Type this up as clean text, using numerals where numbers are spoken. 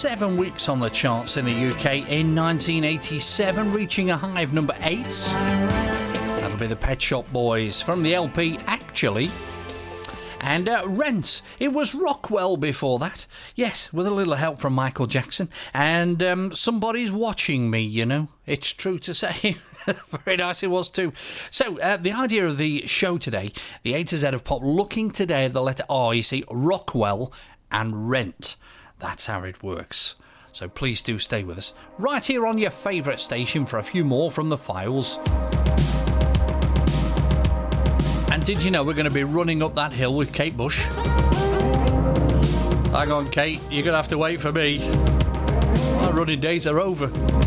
7 weeks on the charts in the UK in 1987, reaching a high of number 8. That'll be the Pet Shop Boys from the LP Actually. And Rent. It was Rockwell before that. Yes, with a little help from Michael Jackson. And Somebody's Watching Me, you know. It's true to say. Very nice it was too. So, the idea of the show today, the A to Z of Pop, looking today at the letter R, you see, Rockwell and Rent. That's how it works. So please do stay with us. Right here on your favourite station for a few more from the files. And did you know we're going to be running up that hill with Kate Bush? Hang on, Kate, you're going to have to wait for me. My running days are over.